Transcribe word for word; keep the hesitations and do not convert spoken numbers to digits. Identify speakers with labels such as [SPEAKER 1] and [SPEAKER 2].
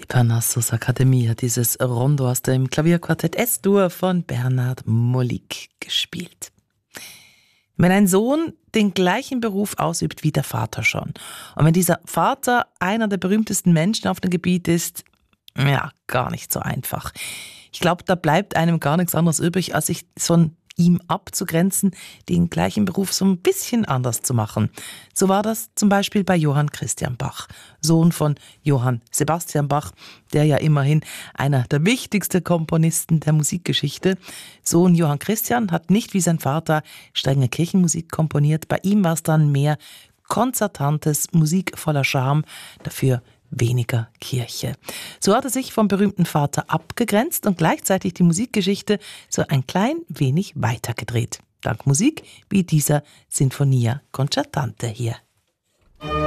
[SPEAKER 1] Parnassus Akademie hat dieses Rondo aus dem Klavierquartett S-Dur von Bernhard Mollig gespielt. Wenn ein Sohn den gleichen Beruf ausübt wie der Vater schon und wenn dieser Vater einer der berühmtesten Menschen auf dem Gebiet ist, ja, gar nicht so einfach. Ich glaube, da bleibt einem gar nichts anderes übrig, als sich von ihm abzugrenzen, den gleichen Beruf so ein bisschen anders zu machen. So war das zum Beispiel bei Johann Christian Bach, Sohn von Johann Sebastian Bach, der ja immerhin einer der wichtigsten Komponisten der Musikgeschichte. Sohn Johann Christian hat nicht wie sein Vater strenge Kirchenmusik komponiert. Bei ihm war es dann mehr konzertantes, Musik voller Charme, dafür weniger Kirche. So hat er sich vom berühmten Vater abgegrenzt und gleichzeitig die Musikgeschichte so ein klein wenig weitergedreht. Dank Musik wie dieser Sinfonia Concertante hier.